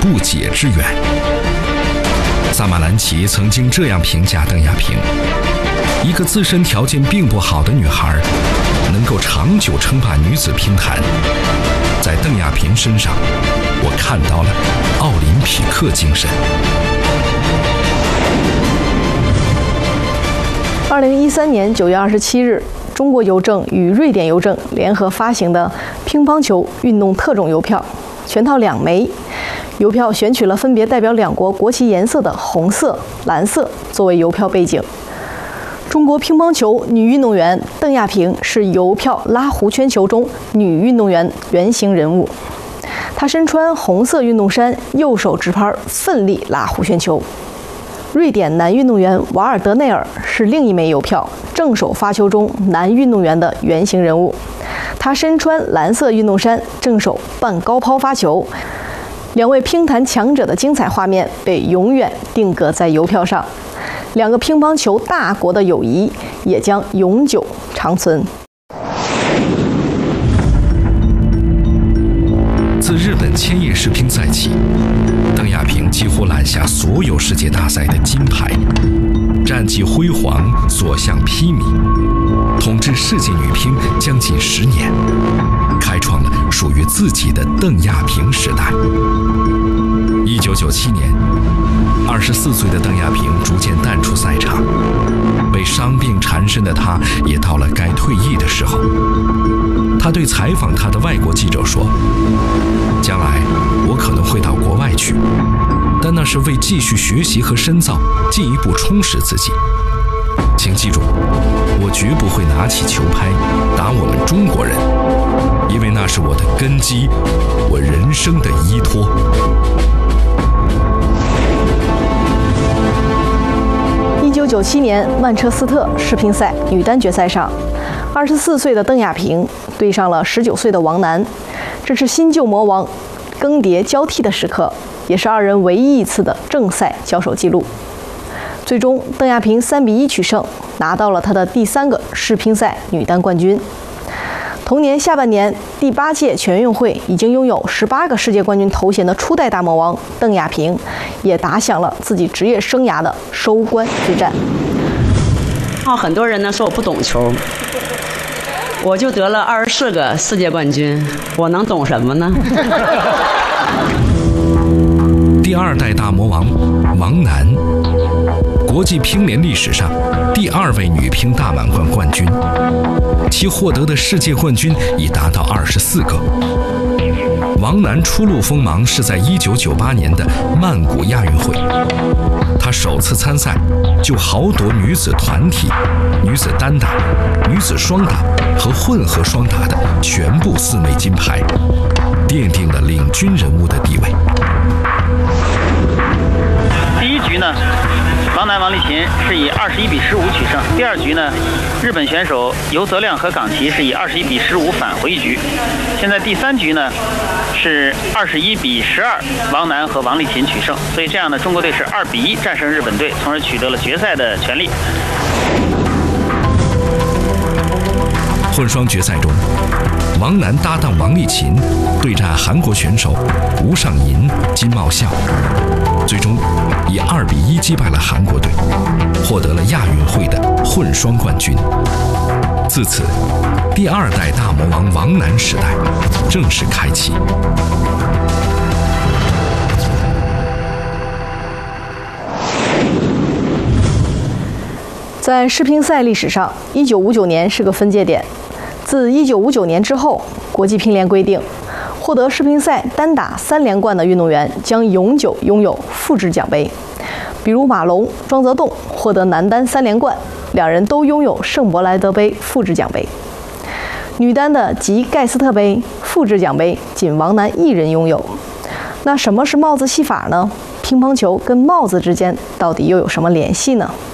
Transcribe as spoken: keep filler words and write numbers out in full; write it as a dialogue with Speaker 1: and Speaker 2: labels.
Speaker 1: 不解之缘。萨马兰奇曾经这样评价邓亚萍：一个自身条件并不好的女孩，能够长久称霸女子乒坛，在邓亚萍身上，我看到了奥林匹克精神。
Speaker 2: 二零一三年九月二十七日，中国邮政与瑞典邮政联合发行的乒乓球运动特种邮票，全套两枚。邮票选取了分别代表两国国旗颜色的红色、蓝色作为邮票背景。中国乒乓球女运动员邓亚萍是邮票拉弧圈球中女运动员原型人物。她身穿红色运动衫，右手持拍奋力拉弧圈球。瑞典男运动员瓦尔德内尔是另一枚邮票正手发球中男运动员的原型人物。他身穿蓝色运动衫，正手半高抛发球。两位乒坛强者的精彩画面被永远定格在邮票上，两个乒乓球大国的友谊也将永久长存。
Speaker 1: 自日本千叶世乒赛起，邓亚萍几乎揽下所有世界大赛的金牌，战绩辉煌，所向披靡，统治世界女乒将近十年，开创了属于自己的邓亚萍时代。一九九七年，二十四岁的邓亚萍逐渐淡出赛场，被伤病缠身的她也到了该退役的时候。她对采访她的外国记者说：“将来我可能会到国外去，但那是为继续学习和深造，进一步充实自己。请记住，我绝不会拿起球拍打我们中国人，因为那是我的根基，我人生的依托。”
Speaker 2: 一九九七年曼彻斯特世乒赛女单决赛上，二十四岁的邓亚萍对上了十九岁的王楠，这是新旧魔王更迭交替的时刻，也是二人唯一一次的正赛交手记录。最终，邓亚萍三比一取胜，拿到了她的第三个世乒赛女单冠军。同年下半年，第八届全运会已经拥有十八个世界冠军头衔的初代大魔王邓亚萍，也打响了自己职业生涯的收官之战。
Speaker 3: 哦，很多人呢说我不懂球，我就得了二十四个世界冠军，我能懂什么呢？
Speaker 1: 第二代大魔王王楠，国际乒联历史上第二位女乒大满贯冠军，其获得的世界冠军已达到二十四个。王楠初露锋芒是在一九九八年的曼谷亚运会，她首次参赛就豪夺女子团体、女子单打、女子双打和混合双打的全部四枚金牌，奠定了领军人物的地位。
Speaker 4: 第一局呢，王楠王励勤是以二十一比十五取胜。第二局呢，日本选手尤泽亮和冈崎是以二十一比十五返回一局。现在第三局呢是二十一比十二，王楠和王励勤取胜。所以这样呢，中国队是二比一战胜日本队，从而取得了决赛的权利。
Speaker 1: 混双决赛中，王楠搭档王励勤对战韩国选手吴尚银、金茂孝，最终以二比一击败了韩国队，获得了亚运会的混双冠军。自此，第二代大魔王王楠时代正式开启。
Speaker 2: 在世乒赛历史上，一九五九年是个分界点。自一九五九年之后，国际乒联规定，获得世乒赛单打三连冠的运动员将永久拥有复制奖杯。比如马龙、庄则栋获得男单三连冠，两人都拥有圣伯莱德杯复制奖杯。女单的吉盖斯特杯复制奖杯仅王楠一人拥有。那什么是帽子戏法呢？乒乓球跟帽子之间到底又有什么联系呢？